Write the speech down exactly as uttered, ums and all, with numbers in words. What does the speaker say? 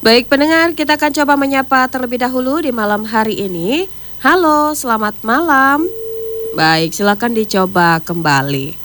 Baik pendengar, kita akan coba menyapa terlebih dahulu di malam hari ini. Halo, selamat malam. Baik, silakan dicoba kembali.